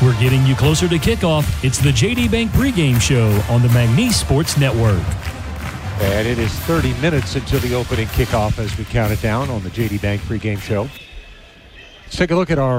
We're getting you closer to kickoff. It's the JD Bank pregame show on the McNeese Sports Network. And it is 30 minutes until the opening kickoff as we count it down on the JD Bank pregame show. Let's take a look at our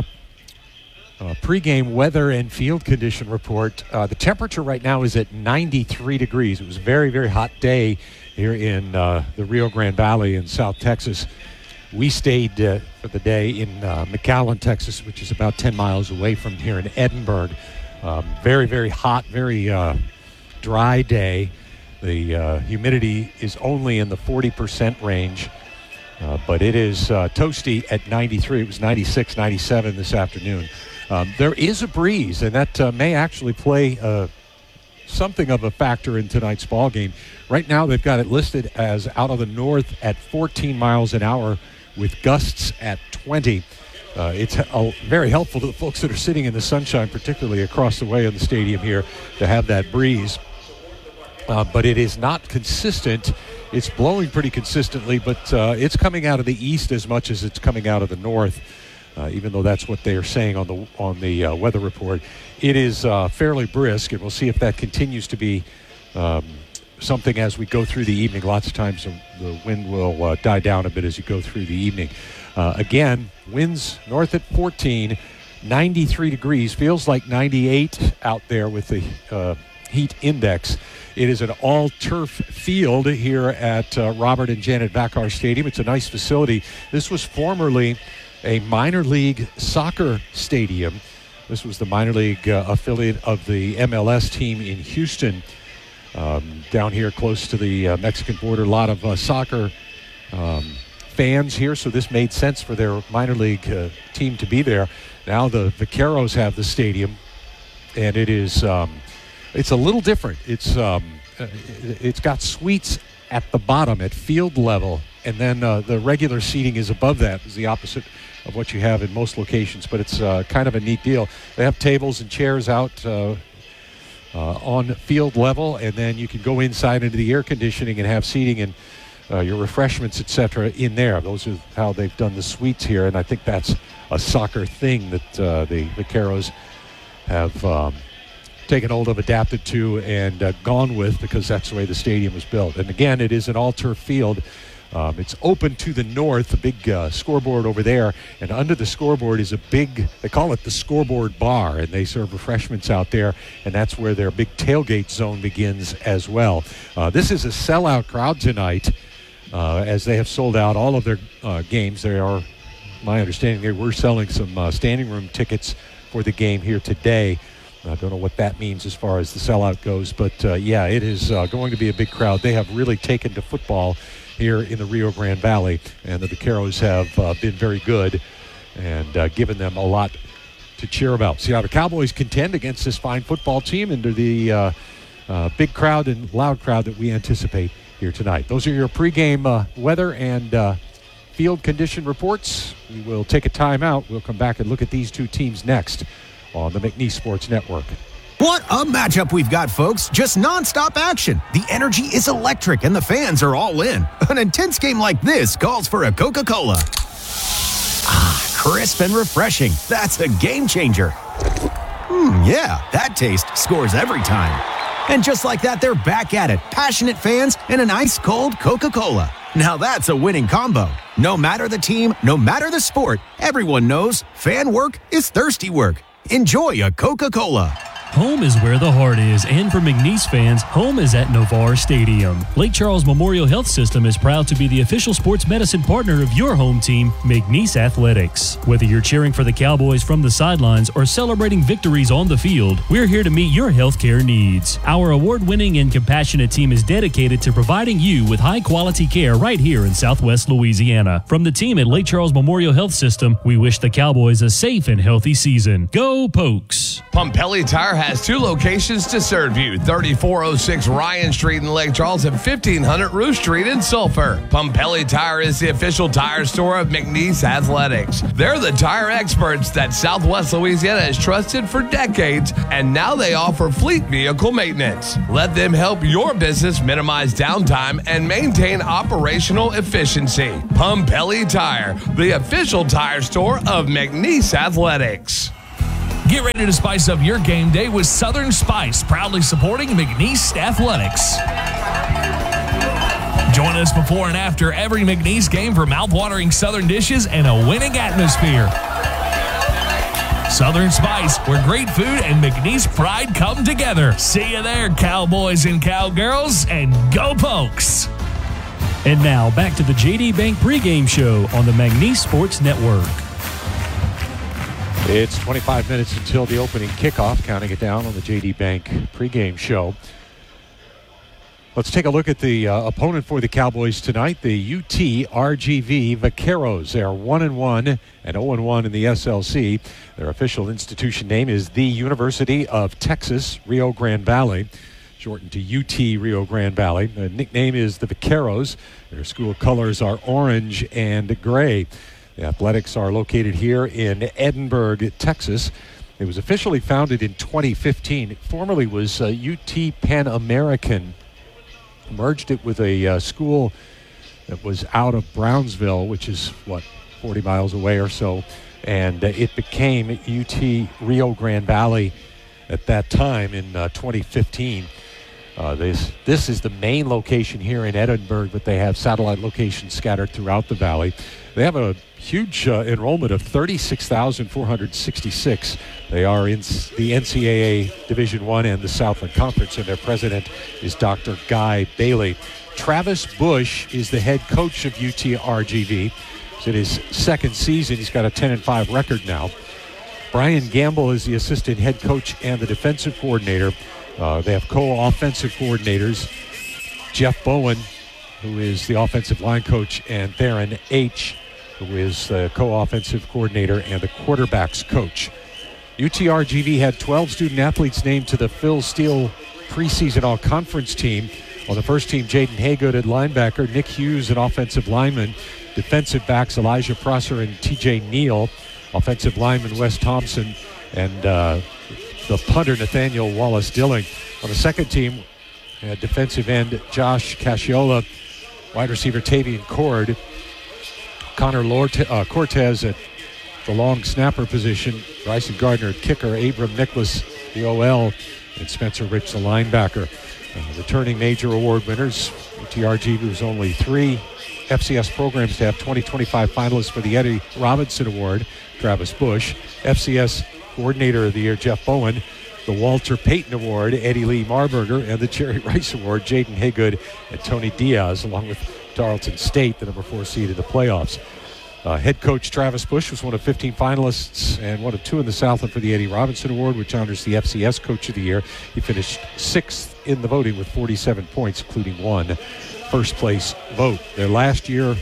pregame weather and field condition report. The temperature right now is at 93 degrees. It was a very, very hot day here in the Rio Grande Valley in South Texas. We stayed for the day in McAllen, Texas, which is about 10 miles away from here in Edinburgh. Very, very hot, very dry day. The humidity is only in the 40% range, but it is toasty at 93. It was 96, 97 this afternoon. There is a breeze, and that may actually play something of a factor in tonight's ball game. Right now, they've got it listed as out of the north at 14 miles an hour with gusts at 20. It's very helpful to the folks that are sitting in the sunshine, particularly across the way in the stadium here, to have that breeze. But it is not consistent. It's blowing pretty consistently, but it's coming out of the east as much as it's coming out of the north, even though that's what they are saying on the weather report. It is fairly brisk, and we'll see if that continues to be something as we go through the evening. Lots of times the wind will die down a bit as you go through the evening. Again, winds north at 14, 93 degrees. Feels like 98 out there with the heat index. It is an all-turf field here at Robert and Janet Vacar Stadium. It's a nice facility. This was formerly a minor league soccer stadium. This was the minor league affiliate of the MLS team in Houston, down here close to the Mexican border. A lot of soccer fans here, so this made sense for their minor league team to be there. Now the Vaqueros have the stadium, and it is it's a little different. It's got suites at the bottom at field level, and then the regular seating is above that. Is the opposite of what you have in most locations, but it's kind of a neat deal. They have tables and chairs out on field level, and then you can go inside into the air conditioning and have seating and your refreshments, etc. in there. Those are how they've done the suites here, and I think that's a soccer thing that the Vaqueros have taken hold of, adapted to, and gone with, because that's the way the stadium was built. And again, it is an all-turf field. It's open to the north, a big scoreboard over there, and under the scoreboard is a big, they call it the scoreboard bar, and they serve refreshments out there, and that's where their big tailgate zone begins as well. This is a sellout crowd tonight, as they have sold out all of their games. They are, my understanding, they were selling some standing room tickets for the game here today. I don't know what that means as far as the sellout goes, but yeah, it is going to be a big crowd. They have really taken to football here in the Rio Grande Valley, and the Vaqueros have been very good and given them a lot to cheer about. See how the Cowboys contend against this fine football team and the big crowd and loud crowd that we anticipate here tonight. Those are your pregame weather and field condition reports. We will take a timeout. We'll come back and look at these two teams next on the McNeese Sports Network. What a matchup we've got, folks. Just nonstop action. The energy is electric and the fans are all in. An intense game like this calls for a Coca-Cola. Ah, crisp and refreshing. That's a game changer. Yeah, that taste scores every time. And just like that, they're back at it. Passionate fans and an ice-cold Coca-Cola. Now that's a winning combo. No matter the team, no matter the sport, everyone knows fan work is thirsty work. Enjoy a Coca-Cola. Home is where the heart is, and for McNeese fans, home is at Navarre Stadium. Lake Charles Memorial Health System is proud to be the official sports medicine partner of your home team, McNeese Athletics. Whether you're cheering for the Cowboys from the sidelines or celebrating victories on the field, we're here to meet your healthcare needs. Our award-winning and compassionate team is dedicated to providing you with high-quality care right here in Southwest Louisiana. From the team at Lake Charles Memorial Health System, we wish the Cowboys a safe and healthy season. Go Pokes! Pumpelli Tire has two locations to serve you, 3406 Ryan Street in Lake Charles and 1500 Ruth Street in Sulphur. Pumpelli Tire is the official tire store of McNeese Athletics. They're the tire experts that Southwest Louisiana has trusted for decades, and now they offer fleet vehicle maintenance. Let them help your business minimize downtime and maintain operational efficiency. Pumpelli Tire, the official tire store of McNeese Athletics. Get ready to spice up your game day with Southern Spice, proudly supporting McNeese Athletics. Join us before and after every McNeese game for mouthwatering Southern dishes and a winning atmosphere. Southern Spice, where great food and McNeese pride come together. See you there, cowboys and cowgirls, and go Pokes! And now back to the JD Bank pregame show on the McNeese Sports Network. It's 25 minutes until the opening kickoff, counting it down on the JD Bank pregame show. Let's take a look at the opponent for the Cowboys tonight, the UT-RGV Vaqueros. They are 1-1 and 0-1 in the SLC. Their official institution name is the University of Texas, Rio Grande Valley, shortened to UT Rio Grande Valley. The nickname is the Vaqueros. Their school colors are orange and gray. The athletics are located here in Edinburgh, Texas. It was officially founded in 2015. It formerly was UT Pan American. Merged it with a school that was out of Brownsville, which is, 40 miles away or so. And it became UT Rio Grande Valley at that time in 2015. This is the main location here in Edinburgh, but they have satellite locations scattered throughout the valley. They have a huge enrollment of 36,466. They are in the NCAA Division I and the Southland Conference, and their president is Dr. Guy Bailey. Travis Bush is the head coach of UT-RGV. It's in his second season. He's got a 10-5 record now. Brian Gamble is the assistant head coach and the defensive coordinator. They have co-offensive coordinators, Jeff Bowen, who is the offensive line coach, and Theron H., who is the co-offensive coordinator and the quarterback's coach. UT-RGV had 12 student athletes named to the Phil Steele preseason all-conference team. On the first team, Jaden Haygood at linebacker, Nick Hughes an offensive lineman, defensive backs Elijah Prosser and TJ Neal, offensive lineman Wes Thompson, and the punter Nathaniel Wallace-Dilling. On the second team, defensive end Josh Casciola, wide receiver Tavian Cord, Connor Cortez at the long snapper position, Bryson Gardner at kicker, Abram Nicholas, the OL, and Spencer Rich, the linebacker. Returning major award winners, UT-RGV was only 3 FCS programs to have 2025 finalists for the Eddie Robinson Award, Travis Bush, FCS Coordinator of the Year, Jeff Bowen, the Walter Payton Award, Eddie Lee Marburger, and the Jerry Rice Award, Jaden Haygood and Tony Diaz, along with Tarleton State, the number 4 seed in the playoffs. Head coach Travis Bush was one of 15 finalists and one of 2 in the Southland for the Eddie Robinson Award, which honors the FCS Coach of the Year. He finished 6th in the voting with 47 points, including 1 first-place vote. Their last year,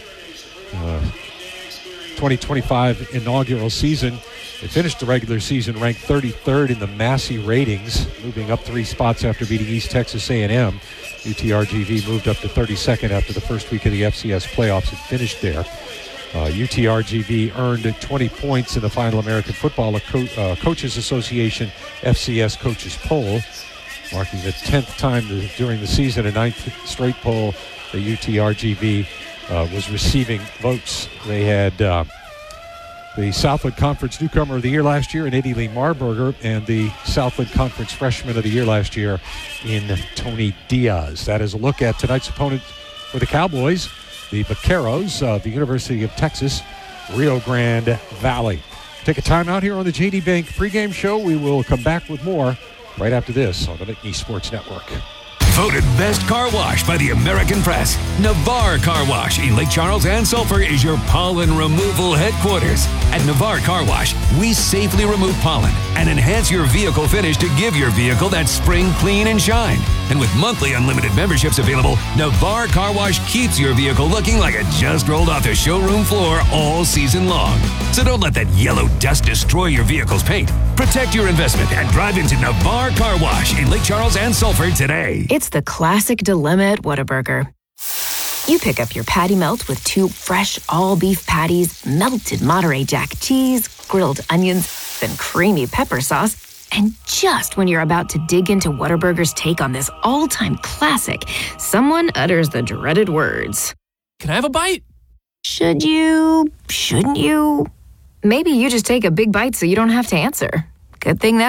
2025 inaugural season, they finished the regular season ranked 33rd in the Massey ratings, moving up 3 spots after beating East Texas A&M. UT-RGV moved up to 32nd after the first week of the FCS playoffs and finished there. UT-RGV earned 20 points in the Final American Football Coaches Association FCS Coaches Poll, marking the 10th time during the season, a 9th straight poll, the UT-RGV was receiving votes. They had the Southland Conference Newcomer of the Year last year in Eddie Lee Marburger, and the Southland Conference Freshman of the Year last year in Tony Diaz. That is a look at tonight's opponent for the Cowboys, the Vaqueros of the University of Texas, Rio Grande Valley. Take a time out here on the JD Bank pregame show. We will come back with more right after this on the McNeese Sports Network. Voted best car wash by the American Press, Navarre Car Wash in Lake Charles and Sulphur is your pollen removal headquarters. At Navarre Car Wash, we safely remove pollen and enhance your vehicle finish to give your vehicle that spring clean and shine. And with monthly unlimited memberships available, Navarre Car Wash keeps your vehicle looking like it just rolled off the showroom floor all season long. So don't let that yellow dust destroy your vehicle's paint. Protect your investment and drive into Navarre Car Wash in Lake Charles and Sulphur today. It's the classic dilemma at Whataburger. You pick up your patty melt with 2 fresh all-beef patties, melted Monterey Jack cheese, grilled onions, then creamy pepper sauce. And just when you're about to dig into Whataburger's take on this all-time classic, someone utters the dreaded words. Can I have a bite? Should you? Shouldn't you? Maybe you just take a big bite so you don't have to answer. Good thing that